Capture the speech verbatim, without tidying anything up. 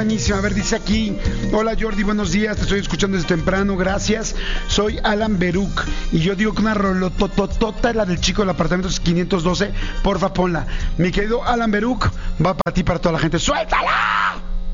Buenísimo, a ver, dice aquí, hola Jordi, buenos días, te estoy escuchando desde temprano, gracias. Soy Alan Beruk y yo digo que una rolototota, la del chico del apartamento quinientos doce, porfa ponla. Mi querido Alan Beruk, va para ti, para toda la gente. ¡Suéltala!